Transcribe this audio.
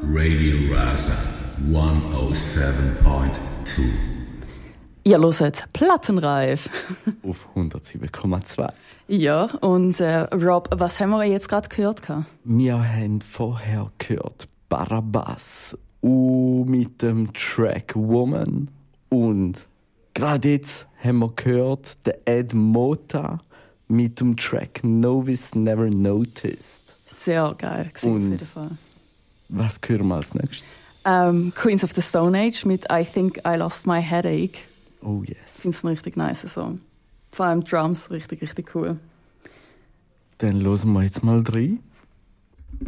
Radio Rasa 107.2. Ihr hört Plattenreif. Auf 107,2. Ja, und Rob, was haben wir jetzt gerade gehört? Wir haben vorher gehört Barabbas mit dem Track Woman. Und gerade jetzt haben wir gehört den Ed Mota mit dem Track Novice Never Noticed. Sehr geil, auf jeden Fall. Was hören wir als nächstes? Queens of the Stone Age mit I Think I Lost My Headache. Oh yes. Ich finde es ein richtig nice Song. Vor allem Drums, richtig, richtig cool. Dann hören wir jetzt mal rein.